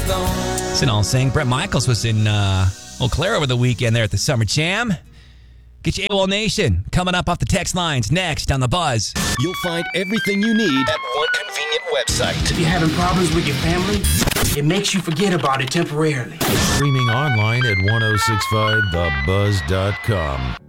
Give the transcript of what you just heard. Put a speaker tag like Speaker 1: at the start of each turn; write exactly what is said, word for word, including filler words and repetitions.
Speaker 1: It's all saying Bret Michaels was in uh, Eau Claire over the weekend there at the Summer Jam. Get your AWOL Nation coming up off the text lines next on The Buzz.
Speaker 2: You'll find everything you need at one convenient website.
Speaker 3: If you're having problems with your family, it makes you forget about it temporarily.
Speaker 4: Streaming online at ten sixty-five the buzz dot com.